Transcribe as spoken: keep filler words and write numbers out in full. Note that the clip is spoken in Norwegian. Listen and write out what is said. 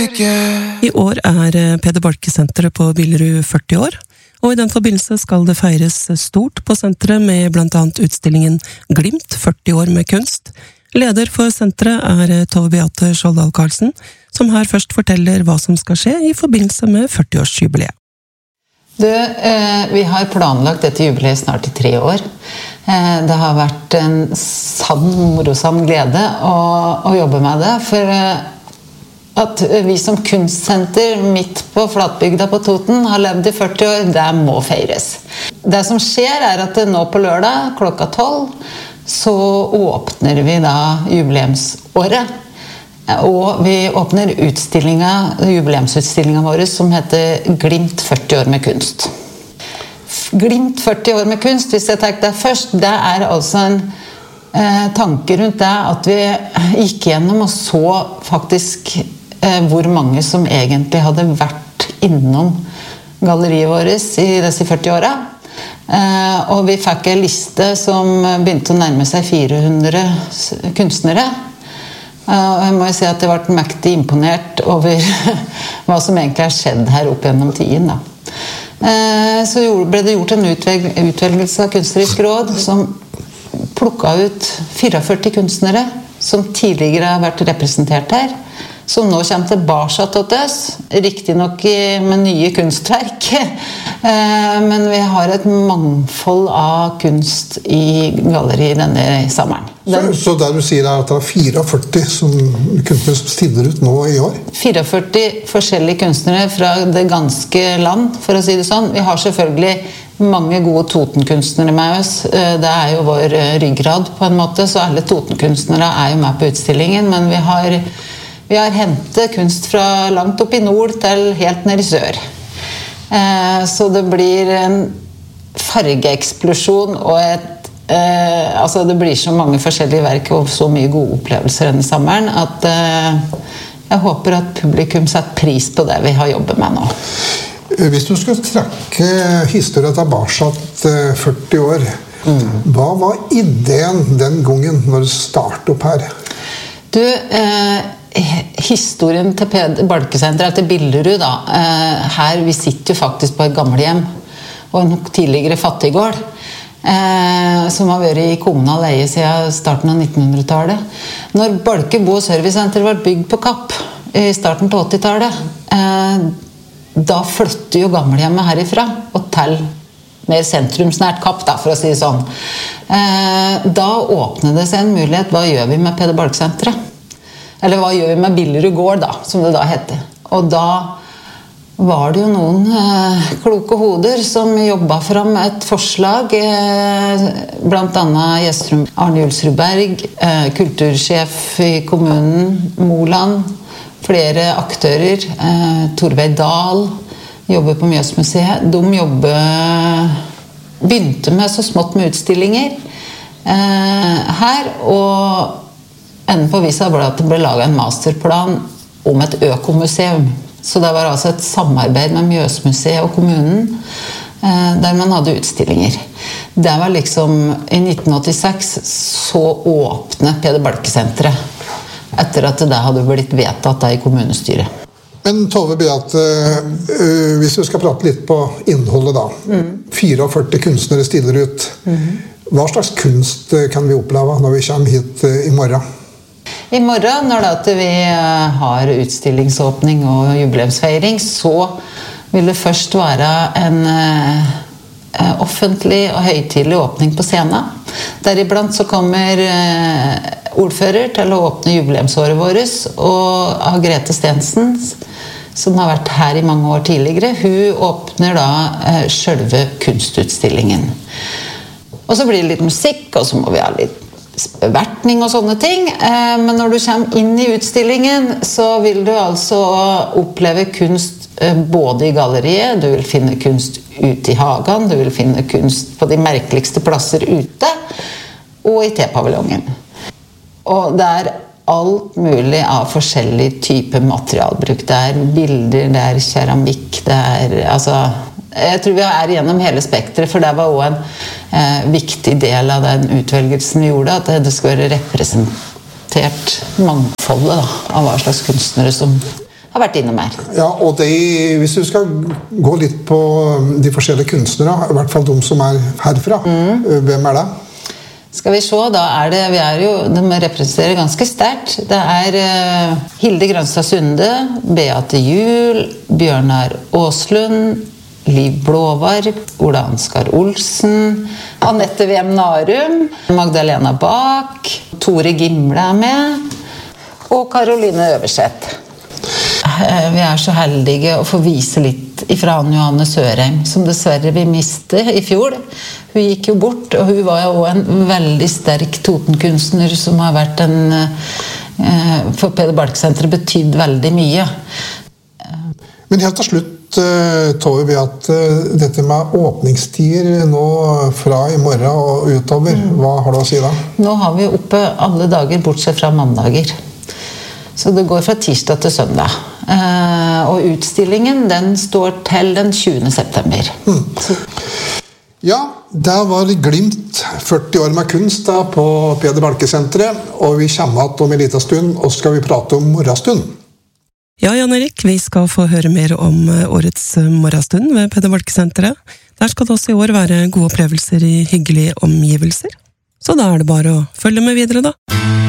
I år er Peder Balke-senteret på Billerud førti år, og i den forbindelse skal det feires stort på senteret med blant annet utstillingen Glimt førti år med kunst. Leder for senteret er Tove Beate Skjoldal Karlsen, som her først forteller hva som skal skje i forbindelse med førti-årsjubileet. Du, eh, vi har planlagt dette jubileet snart i tre år. Eh, det har vært en sann, morosam glede å, å jobbe med det, for eh, at vi som kunstsenter midt på flatbygda på Toten har levd i førti år, det må feires. Det som skjer er at nå på lørdag klokka tolv så åpner vi da jubileumsåret. Og vi åpner utstillinga, jubileumsutstillinga vår som heter Glimt førti år med kunst. Glimt førti år med kunst, hvis jeg tenker det først, det er altså en eh, tanke rundt det at vi gikk gjennom og så faktisk eh, hvor mange som egentlig hadde vært innom galleriet vårt i disse førti åra. Eh, og vi fikk en liste som begynte å nærme seg fire hundre kunstnere. Og jeg må jo si at jeg ble mektig imponert over hva som egentlig har skjedd her opp gjennom tiden. Da. Så ble det gjort en utvelgelse av kunstnerisk råd som plukket ut førti-fire kunstnere som tidligere har vært representert her, som nå kommer tilbake til oss, riktig nok med nye kunstverk. Men vi har et mangfold av kunst i galleriet denne sommeren. Så, så det du sier er at det er førti-fire som kunstnere som stiller ut nå i år? førti-fire forskjellige kunstnere fra det ganske land, for å si det sånn. Vi har selvfølgelig mange gode Toten-kunstnere med oss. Det er jo vår ryggrad på en måte, så alle Toten-kunstnere er jo med på utstillingen, men vi har, vi har hentet kunst fra langt opp i nord til helt ned i sør. Så det blir en fargeeksplosjon og et Eh, altså det blir så mange forskjellige verk og så mye gode opplevelser denne sommeren at eh, jeg håper at publikum setter pris på det vi har jobbet med nå. Hvis du skulle trekke historien tilbake førti år, mm. hva var ideen den gangen når du startet opp her? Du, eh, historien til Peder Balke-senteret til Billerud da, eh, her vi sitter jo faktisk på et gamlehjem og en tidligere fattiggård. Eh, som har vært i kommunal leie siden starten av nittenhundretallet. Når Balke Bo- og Servicesenter var bygd på Kapp i starten til åttitallet, eh, da flytter jo gamlehjemmet herifra og til mer sentrumsnært Kapp, da, for å si det sånn. Eh, da åpnet det seg en mulighet. Hva gjør vi med Peder Balke-senteret? Eller hva gjør vi med Billerud gård, da, som det da heter? Og da var det jo noen eh, kloke hoder som jobbet fram et forslag, eh, blant annet Gjestrum Arne Julsrud Berg, eh, kultursjef i kommunen, Moland, flere aktører, eh, Torveig Dahl, jobber på Mjøsmuseet. De jobber, begynte med så smått med utstillinger eh, her, og enden på visa ble at det ble laget en masterplan om et økomuseum. Så det var altså et samarbeid med Mjøsmuseet og kommunen, eh, der man hadde utstillinger. Det var liksom, i nitten åttiseks så åpnet Peder Balke-senteret, etter at det hadde blitt vedtatt i kommunestyret. Men Tove Beate, uh, hvis vi skal prate litt på innholdet da. Mm. førti-fire kunstnere stiller ut. Mm. Hva slags kunst kan vi oppleve når vi kommer hit uh, i morgen? I morgen, når det vi har utstillingsåpning og jubileumsfeiring, så vil det først være en eh, offentlig og høytidelig åpning på scenen. Deriblant så kommer eh, ordfører til å åpne jubileumsåret vårt, og Grete Stensen, som har vært her i mange år tidligere, hun åpner da eh, selve kunstutstillingen. Og så blir det litt musikk, og så må vi ha litt bevertning og sånne ting, men når du kommer inn i utstillingen så vil du altså oppleve kunst både i galleriet, du vil finne kunst ute i hagen, du vil finne kunst på de merkeligste plasser ute og i te-paviljongen. Og det er alt mulig av forskjellige typer materialbruk. Det er bilder, det er keramikk, det er altså jeg tror vi er gjennom hele spektret, for det var også en eh, viktig del av den utvelgelsen vi gjorde, at det, det skulle være representert mangfoldet da, av hva slags kunstnere som har vært innom her. Ja, og det, hvis du skal gå litt på de forskjellige kunstnere, i hvert fall de som er herfra, mm. hvem er det? Skal vi se, da er det, vi er jo, de representerer ganske sterkt. Det er uh, Hilde Grønstad Sunde, Beate Juhl, Bjørnar Åslund, Liv Blåvarg, Ola Ansgar Olsen, Annette Wem Narum, Magdalena Bak, Tore Gimle er med, og Karoline Øverseth. Vi er så heldige å få vise litt ifra Anne Johanne Sørheim, som dessverre vi miste i fjor. Hun gikk jo bort, og hun var jo en veldig sterk Totenkunstner som har vært en, for Peder Balke-senteret betydd veldig mye. Men helt til slutt, Tove, vi at dette med åpningstider nå fra i morgen og utover, mm. hva har du å si da? Nå har vi oppe alle dager, bortsett fra mandager. Så det går fra tirsdag til søndag. Og utstillingen, den står til den tjuende september. Mm. Ja, der var Glimt førti år med kunst da, på Peder Balke-senteret, og vi kommer til om en liten stund, og skal vi prate om morgenstund. Ja, Jan Erik, vi skal få høre mer om årets morgenstund ved Peder Balke-senteret. Der skal det også i år være gode opplevelser i hyggelige omgivelser. Så da er det bare å følge med videre da.